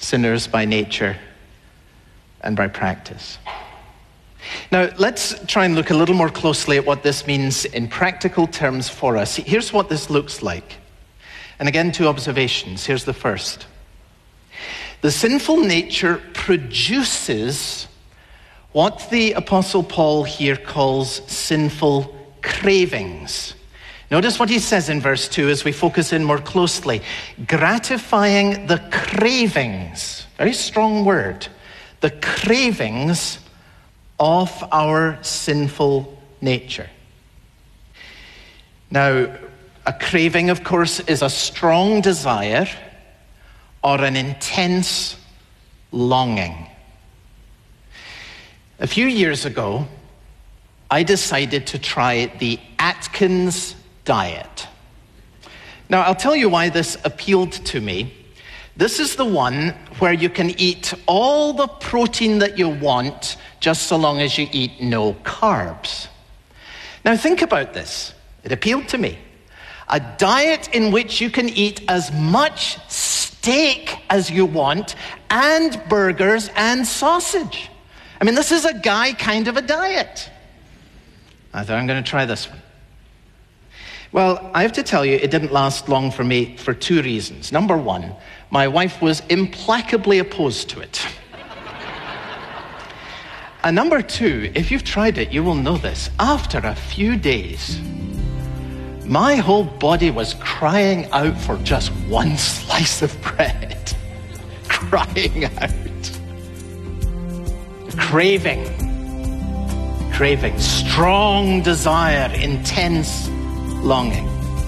sinners by nature and by practice. Now, let's try and look a little more closely at what this means in practical terms for us. Here's what this looks like. And again, 2 observations. Here's the first. The sinful nature produces what the Apostle Paul here calls sinful cravings. Notice what he says in verse 2 as we focus in more closely. Gratifying the cravings, very strong word, the cravings of our sinful nature. Now, a craving, of course, is a strong desire or an intense longing. A few years ago, I decided to try the Atkins diet. Now, I'll tell you why this appealed to me. This is the one where you can eat all the protein that you want just so long as you eat no carbs. Now, think about this. It appealed to me. A diet in which you can eat as much steak as you want and burgers and sausage. I mean, this is a guy kind of a diet. I thought, I'm going to try this one. Well, I have to tell you, it didn't last long for me for 2 reasons. Number 1, my wife was implacably opposed to it. And number 2, if you've tried it, you will know this. After a few days, my whole body was crying out for just one slice of bread. Crying out. Craving, strong desire, intense longing.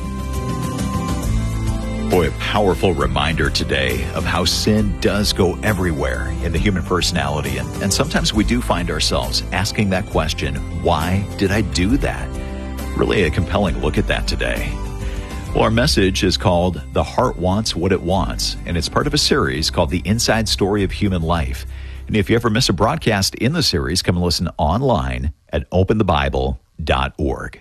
Boy, a powerful reminder today of how sin does go everywhere in the human personality. And sometimes we do find ourselves asking that question, why did I do that? Really a compelling look at that today. Well, our message is called The Heart Wants What It Wants, and it's part of a series called The Inside Story of Human Life. And if you ever miss a broadcast in the series, come and listen online at openthebible.org.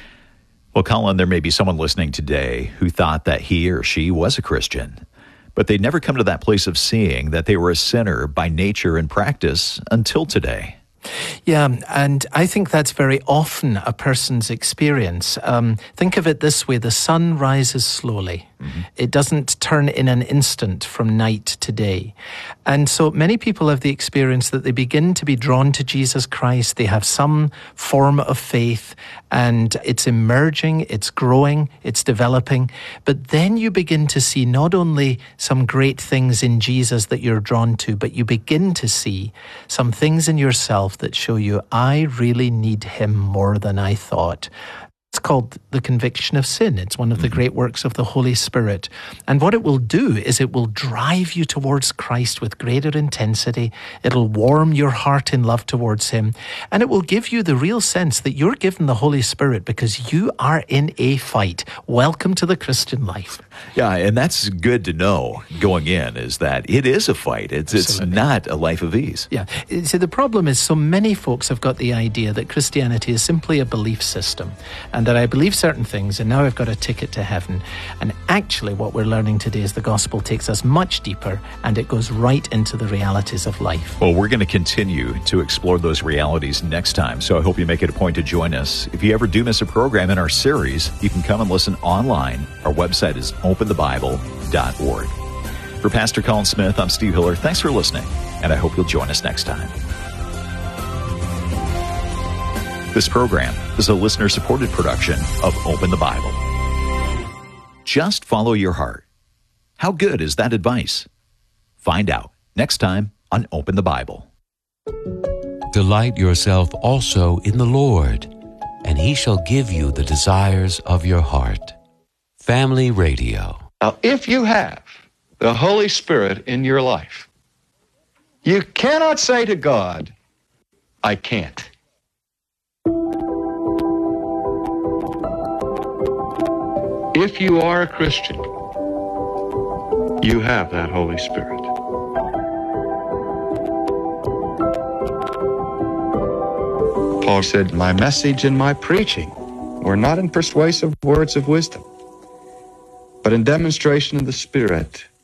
Well, Colin, there may be someone listening today who thought that he or she was a Christian, but they'd never come to that place of seeing that they were a sinner by nature and practice until today. Yeah, and I think that's very often a person's experience. Think of it this way, the sun rises slowly. Mm-hmm. It doesn't turn in an instant from night to day. And so many people have the experience that they begin to be drawn to Jesus Christ. They have some form of faith, and it's emerging, it's growing, it's developing. But then you begin to see not only some great things in Jesus that you're drawn to, but you begin to see some things in yourself that show you, I really need him more than I thought. It's called the conviction of sin. It's one of the great works of the Holy Spirit. And what it will do is it will drive you towards Christ with greater intensity. It'll warm your heart in love towards him. And it will give you the real sense that you're given the Holy Spirit because you are in a fight. Welcome to the Christian life. Yeah, and that's good to know going in, is that it is a fight. It's not a life of ease. Yeah. See, the problem is so many folks have got the idea that Christianity is simply a belief system, and that I believe certain things, and now I've got a ticket to heaven. And actually what we're learning today is the gospel takes us much deeper, and it goes right into the realities of life. Well, we're going to continue to explore those realities next time, so I hope you make it a point to join us. If you ever do miss a program in our series, you can come and listen online. Our website is openthebible.org. For Pastor Colin Smith, I'm Steve Hiller. Thanks for listening, and I hope you'll join us next time. This program is a listener-supported production of Open the Bible. Just follow your heart. How good is that advice? Find out next time on Open the Bible. Delight yourself also in the Lord, and he shall give you the desires of your heart. Family Radio. Now, if you have the Holy Spirit in your life, you cannot say to God, I can't. If you are a Christian, you have that Holy Spirit. Paul said, my message and my preaching were not in persuasive words of wisdom, but in demonstration of the Spirit